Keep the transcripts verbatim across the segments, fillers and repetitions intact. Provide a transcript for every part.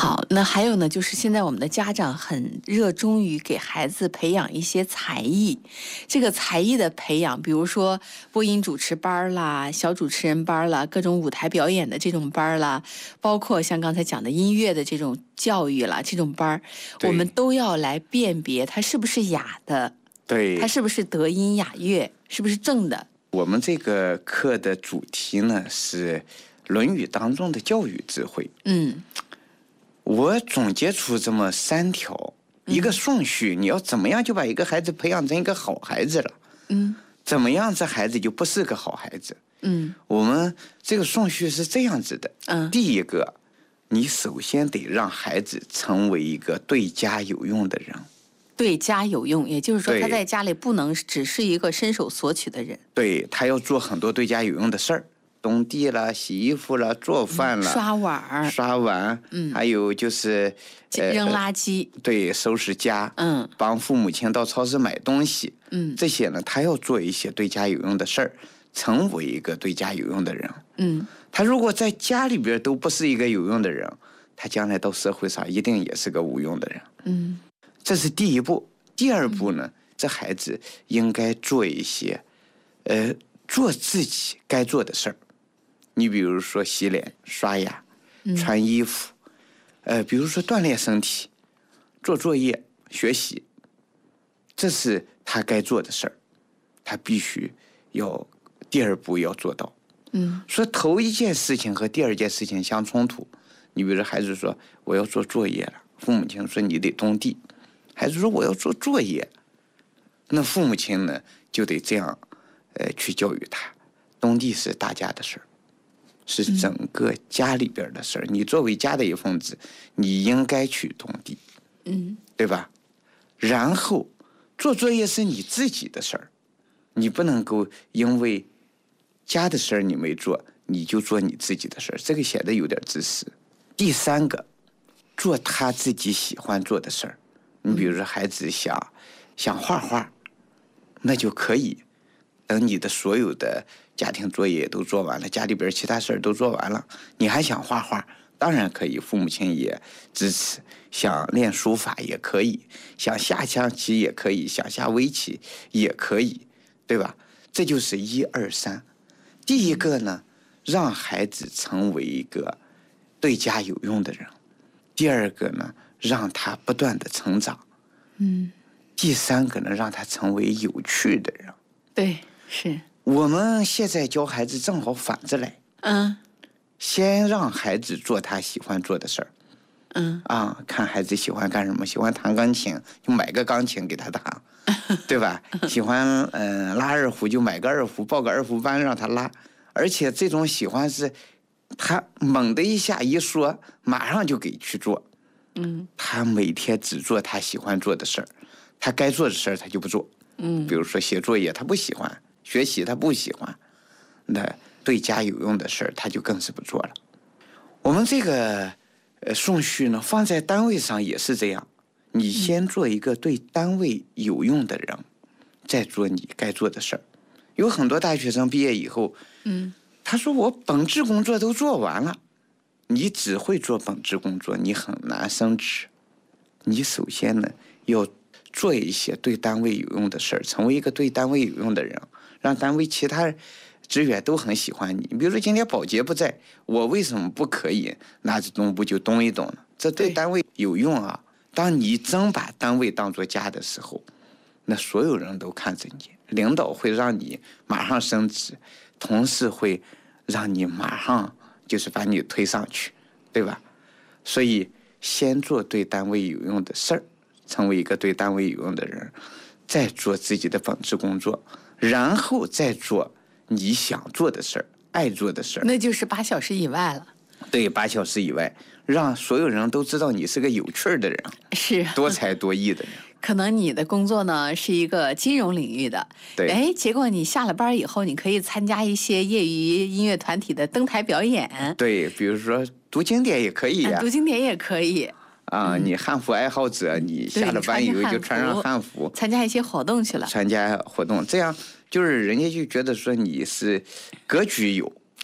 好，那还有呢，就是现在我们的家长很热衷于给孩子培养一些才艺，这个才艺的培养，比如说播音主持班啦、小主持人班啦、各种舞台表演的这种班啦，包括像刚才讲的音乐的这种教育啦，这种班，我们都要来辨别它是不是雅的， 对， 它是不是德音雅乐，是不是正的。 我们这个课的主题呢是《论语》当中的教育智慧。 嗯。 我总结出这么三条，一个顺序，你要怎么样就把一个孩子培养成一个好孩子了， 嗯， 怎么样这孩子就不是个好孩子， 嗯， 我们这个顺序是这样子的， 嗯， 第一个，你首先得让孩子成为一个对家有用的人， 对家有用，也就是说他在家里不能只是一个伸手索取的人， 对，他要做很多对家有用的事儿。种地了，洗衣服了，做饭了， 嗯、刷碗刷碗， 嗯， 还有就是、 呃、扔垃圾， 对，收拾家， 嗯， 帮父母亲到超市买东西， 嗯， 这些呢，他要做一些对家有用的事儿，成为一个对家有用的人， 嗯， 他如果在家里边都不是一个有用的人，他将来到社会上一定也是个无用的人， 嗯， 这是第一步。第二步呢，嗯、这孩子应该做一些，呃，做自己该做的事儿。你比如说洗脸、刷牙、穿衣服，嗯、呃，比如说锻炼身体、做作业、学习，这是他该做的事儿，他必须要第二步要做到。 嗯， 说头一件事情和第二件事情相冲突，你比如说孩子说我要做作业了，父母亲说你得种地，孩子说我要做作业，那父母亲呢就得这样，呃，去教育他，种地是大家的事儿。是整个家里边的事儿、嗯，你作为家的一份子，你应该去种地， 嗯， 对吧？然后做作业是你自己的事儿，你不能够因为家的事儿你没做，你就做你自己的事儿，这个显得有点自私。第三个，做他自己喜欢做的事儿，你比如说孩子想、嗯、想画画，那就可以等你的所有的家庭作业都做完了，家里边其他事儿都做完了，你还想画画，当然可以，父母亲也支持。想练书法也可以，想下象棋也可以，想下围棋也可以，对吧？这就是一二三。第一个呢，让孩子成为一个对家有用的人；第二个呢，让他不断的成长； 嗯， 第三个呢，让他成为有趣的人。 对，是。 我们现在教孩子正好反着来， 嗯， 先让孩子做他喜欢做的事儿， 嗯啊，看孩子喜欢干什么，喜欢弹钢琴就买个钢琴给他弹，对吧？喜欢嗯、呃、拉二胡就买个二胡，报个二胡班让他拉，而且这种喜欢是，他猛的一下一说，马上就给去做， 嗯， 他每天只做他喜欢做的事儿，他该做的事儿他就不做， 嗯， 比如说写作业他不喜欢。学习他不喜欢，那对家有用的事儿他就更是不做了。我们这个呃顺序呢，放在单位上也是这样，你先做一个对单位有用的人，嗯、再做你该做的事儿。有很多大学生毕业以后， 嗯， 他说我本职工作都做完了，你只会做本职工作，你很难升职。你首先呢要做一些对单位有用的事儿，成为一个对单位有用的人。让单位其他职员都很喜欢你。比如说今天保洁不在，我为什么不可以拿着东部就动一动呢？这对单位有用啊！当你真把单位当作家的时候，那所有人都看着你，领导会让你马上升职，同事会让你马上就是把你推上去，对吧？所以先做对单位有用的事儿，成为一个对单位有用的人，再做自己的本职工作。然后再做你想做的事儿，爱做的事儿， 那就是八小时以外了。 对，八小时以外，让所有人都知道你是个有趣的人， 是多才多艺的人。 可能你的工作呢是一个金融领域的， 对， 哎，结果你下了班以后，你可以参加一些业余音乐团体的登台表演。 对，比如说读经典也可以呀、啊， 读经典也可以。 啊、嗯，你汉服爱好者，你下了班以后就穿上汉服， 参加一些活动去了。 参加活动，这样就是人家就觉得说你是格局有，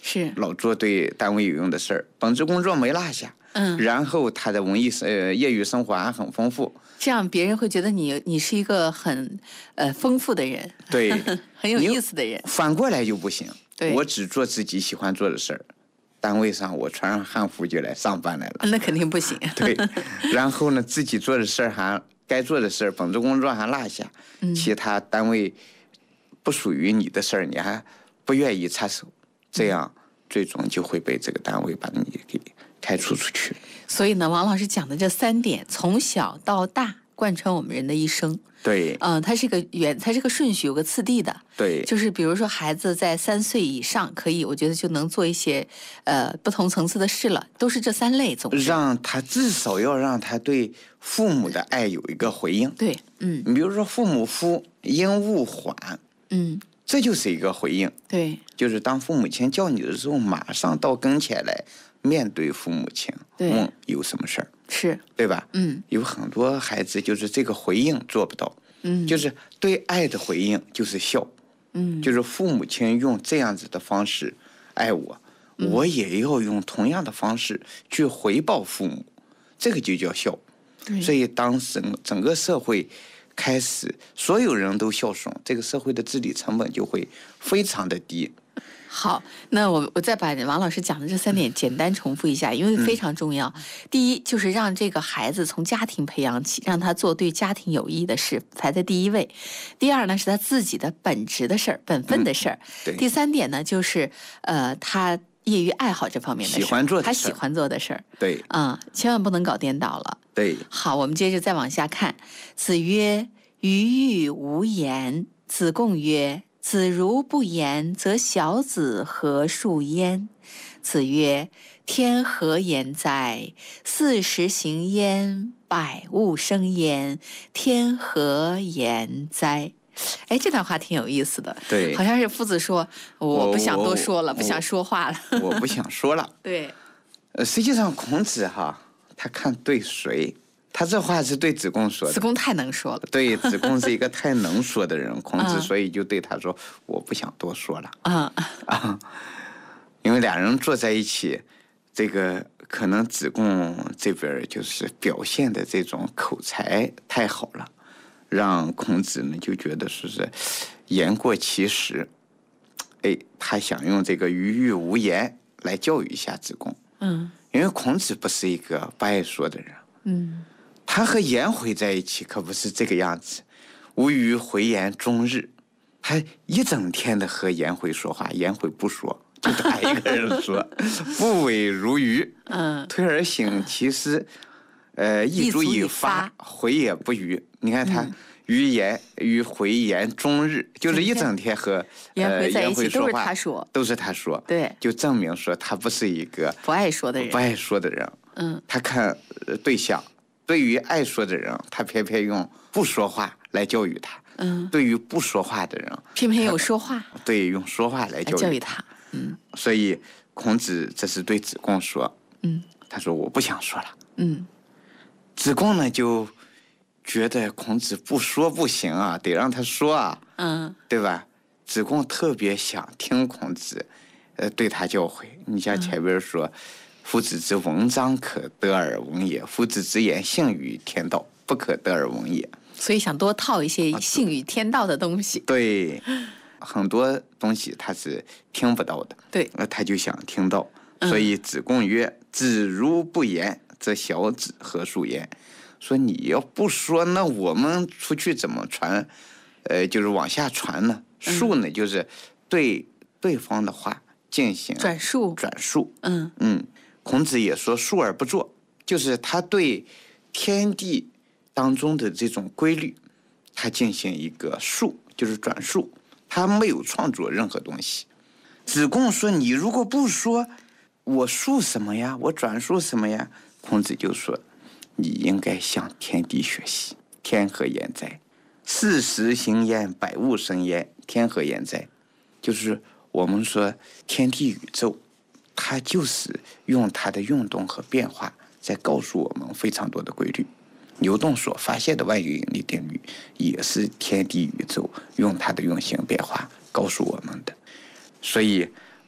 是老做对单位有用的事儿，本职工作没落下。 嗯， 然后他的文艺呃业余生活还很丰富， 这样别人会觉得你你是一个很呃丰富的人， 对， 很有意思的人。 反过来就不行， 对， 我只做自己喜欢做的事儿，单位上我穿上汉服就来上班来了， 那肯定不行。 对，然后呢，自己做的事儿还该做的事儿，本职工作还落下，嗯、其他单位不属于你的事儿，你还不愿意插手，这样最终就会被这个单位把你给开除出去。 所以呢，王老师讲的这三点，从小到大贯穿我们人的一生。 对， 嗯、呃，它是个原，它是个顺序，有个次第的。 对， 就是比如说孩子在三岁以上，可以，我觉得就能做一些呃不同层次的事了，都是这三类总是。 让他至少要让他对父母的爱有一个回应。 对，嗯， 你比如说父母呼，应勿缓， 嗯， 这就是一个回应。 对， 就是当父母亲叫你的时候，马上到跟前来。面对父母亲，问有什么事儿， 是对吧？ 嗯， 有很多孩子就是这个回应做不到， 嗯， 就是对爱的回应就是孝， 嗯， 就是父母亲用这样子的方式爱我，嗯、我也要用同样的方式去回报父母，这个就叫孝。所以当整整个社会开始所有人都孝顺，这个社会的治理成本就会非常的低。 好，那我我再把王老师讲的这三点简单重复一下，因为非常重要。嗯、第一，就是让这个孩子从家庭培养起，让他做对家庭有益的事，排在第一位。第二呢，是他自己的本职的事儿、本分的事儿。 嗯、 第三点呢，就是呃，他业余爱好这方面的事， 喜欢做的他喜欢做的事儿。 对， 啊、嗯，千万不能搞颠倒了。 对， 好，我们接着再往下看。子曰：“余欲无言。”子贡曰：“子如不言，则小子何述焉？”子曰：“天何言哉？四时行焉，百物生焉，天何言哉？”哎，这段话挺有意思的。 对， 好像是夫子说：“我不想多说了，不想说话了。” 我不想说了。 对， 呃，实际上孔子哈，他看对谁？他这话是对子贡说的。 子贡太能说了。 对，子贡是一个太能说的人，孔子所以就对他说：“我不想多说了。”啊啊，因为俩人坐在一起，这个可能子贡这边就是表现的这种口才太好了，让孔子呢就觉得说是言过其实。哎，他想用这个余欲无言来教育一下子贡。嗯，因为孔子不是一个不爱说的人。嗯。他和颜回在一起可不是这个样子，无余回言终日，他一整天的和颜回说话，颜回不说，就他一个人说，不违如余。嗯，推而省其思，呃，一足以发，回也不语。你看他余言余回言终日，就是一整天和呃颜回说话，都是他说，都是他说， 对， 就证明说他不是一个不爱说的人， 不爱说的人。嗯，他看对象。对于爱说的人，他偏偏用不说话来教育他；嗯，对于不说话的人， 偏偏有说话， 对，用说话来教育他。 教育他。嗯， 所以孔子这是对子贡说，嗯，他说我不想说了。嗯，子贡呢就觉得孔子不说不行啊，得让他说啊，嗯，对吧？子贡特别想听孔子，呃，对他教诲。你像前边说。嗯，夫子之文章可得而闻也，夫子之言信与天道不可得而闻也。 所以想多套一些信与天道的东西。 对，很多东西他是听不到的。 对， 他就想听到。所以子贡曰：“子如不言，则小子何述焉？”说你要不说，那我们出去怎么传？呃，就是往下传呢？述呢，就是对对方的话进行转述。 转述。嗯嗯。孔子也说述而不作，就是他对天地当中的这种规律，他进行一个述，就是转述，他没有创作任何东西。子贡说：“你如果不说，我述什么呀？我转述什么呀？”孔子就说：“你应该向天地学习。天何言哉？四时行焉，百物生焉，天何言哉？”就是我们说天地宇宙。它就是用它的运动和变化在告诉我们非常多的规律。牛顿所发现的万有引力定律也是天地宇宙用它的运行变化告诉我们的。所以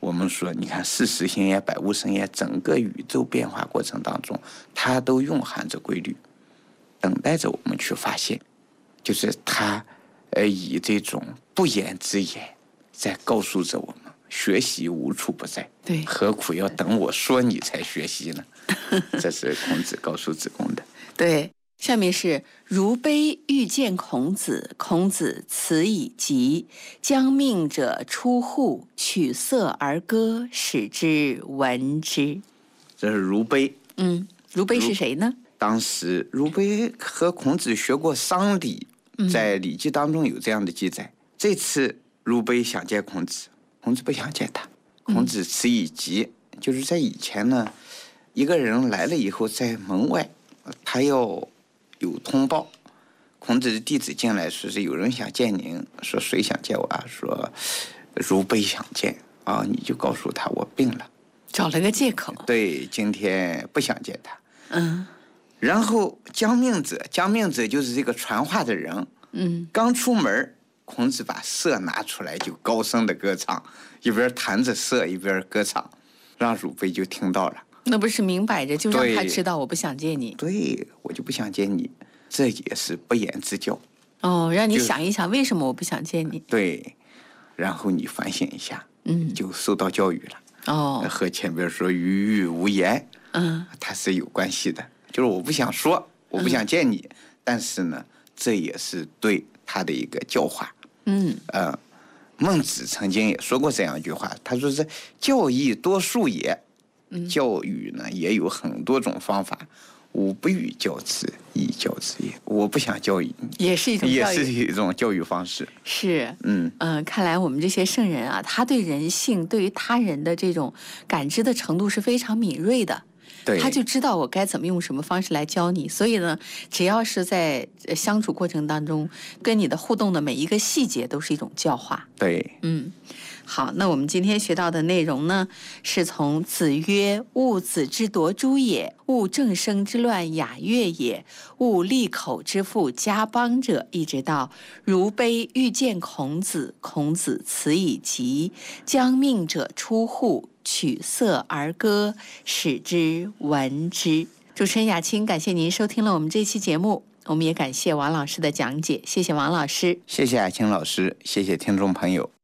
我们说，你看事实性也，百物生也，整个宇宙变化过程当中，它都蕴含着规律，等待着我们去发现。就是它，呃，以这种不言之言，在告诉着我们，学习无处不在。 对， 何苦要等我说你才学习呢？这是孔子告诉子贡的。 对，下面是如悲欲见孔子，孔子辞以疾，将命者出户，取色而歌，使之闻之。 这是如悲。 嗯，如悲是谁呢？ 当时如悲和孔子学过丧礼，在《礼记》当中有这样的记载。嗯、这次如悲想见孔子，孔子不想见他。孔子辞以疾，嗯、就是在以前呢，一个人来了以后，在门外，他要有通报。孔子的弟子进来说是有人想见您，说谁想见我啊？说如悲想见啊，你就告诉他我病了， 找了个借口。 对，今天不想见他。 嗯。 然后将命者，将命者就是这个传话的人。 嗯。 刚出门，孔子把瑟拿出来，就高声的歌唱，一边弹着瑟一边歌唱，让汝悲就听到了。 那不是明摆着就让他知道我不想见你？ 对，我就不想见你，这也是不言之教。 哦，让你想一想为什么我不想见你。 对，然后你反省一下， 嗯， 就受到教育了。 哦， 和前边说语语无言， 嗯， 它是有关系的。就是我不想说，我不想见你，嗯、但是呢，这也是对他的一个教化。 嗯， 呃，孟子曾经也说过这样一句话，他说是教义多数也。嗯、教育呢也有很多种方法，吾不欲教之，亦教之也。我不想教育你， 也是一种教育， 也是一种教育方式。 是， 嗯嗯、呃，看来我们这些圣人啊，他对人性、对于他人的这种感知的程度是非常敏锐的。 对， 他就知道我该怎么用什么方式来教你，所以呢，只要是在相处过程当中跟你的互动的每一个细节都是一种教化。 对， 嗯，好，那我们今天学到的内容呢，是从子曰：勿子之夺诸也，勿正声之乱雅乐也，勿利口之妇家邦者，一直到如悲欲见孔子，孔子辞以疾，将命者出户，取色而歌，使之闻之。主持人雅青，感谢您收听了我们这期节目，我们也感谢王老师的讲解，谢谢王老师。 谢谢雅青老师，谢谢听众朋友。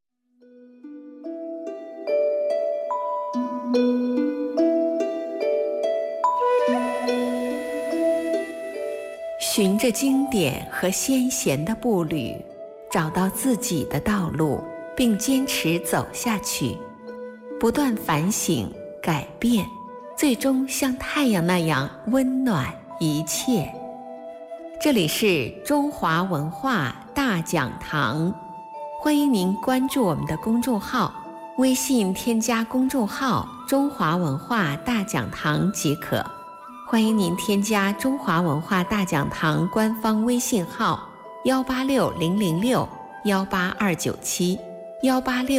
循着经典和先贤的步履，找到自己的道路，并坚持走下去，不断反省改变，最终像太阳那样温暖一切。这里是中华文化大讲堂，欢迎您关注我们的公众号，微信添加公众号中华文化大讲堂即可。欢迎您添加中华文化大讲堂官方微信号幺八六零零六幺八二九七幺八六